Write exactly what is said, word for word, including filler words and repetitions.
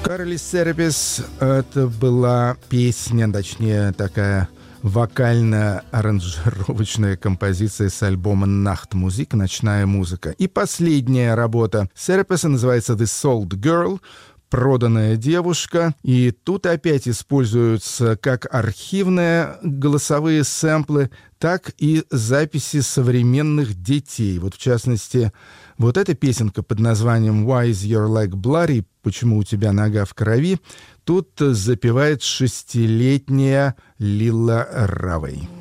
Карли Серапис — это была песня, точнее, такая вокально-аранжировочная композиция с альбома «Nachtmusik» — «Ночная музыка». И последняя работа Сераписа называется «The Sold Girl» — «Проданная девушка». И тут опять используются как архивные голосовые сэмплы, так и записи современных детей. Вот в частности, вот эта песенка под названием «Why is your leg bloody?» «Почему у тебя нога в крови?» Тут запевает шестилетняя Лила Равей.